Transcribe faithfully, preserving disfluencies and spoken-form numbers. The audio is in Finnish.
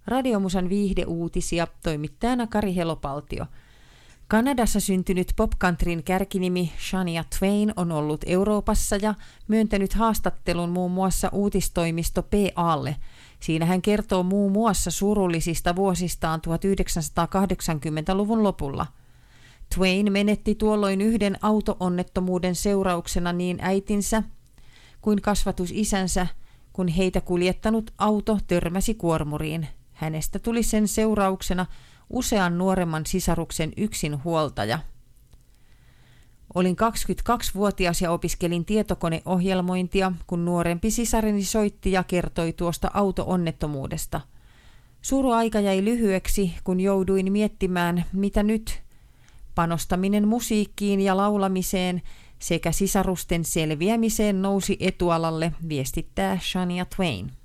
Radiomusan viihdeuutisia, toimittajana Kari Helopaltio. Kanadassa syntynyt popcountryn kärkinimi Shania Twain on ollut Euroopassa ja myöntänyt haastattelun muun muassa uutistoimisto P A:lle. Siinä hän kertoo muun muassa surullisista vuosistaan tuhatyhdeksänsataakahdeksankymmentäluvun lopulla. Twain menetti tuolloin yhden auto-onnettomuuden seurauksena niin äitinsä kuin kasvatusisänsä, kun heitä kuljettanut auto törmäsi kuormuriin. Hänestä tuli sen seurauksena usean nuoremman sisaruksen yksinhuoltaja. Olin kaksikymmentäkaksivuotias ja opiskelin tietokoneohjelmointia, kun nuorempi sisareni soitti ja kertoi tuosta auto-onnettomuudesta. Suruaika jäi lyhyeksi, kun jouduin miettimään, mitä nyt. Panostaminen musiikkiin ja laulamiseen sekä sisarusten selviämiseen nousi etualalle, viestittää Shania Twain.